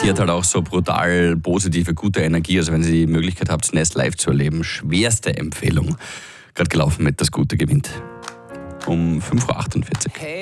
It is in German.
Die hat halt auch so brutal positive, gute Energie. Also wenn ihr die Möglichkeit habt, Nest live zu erleben, schwerste Empfehlung. Gerade gelaufen mit Das Gute gewinnt. Um 5.48 Uhr.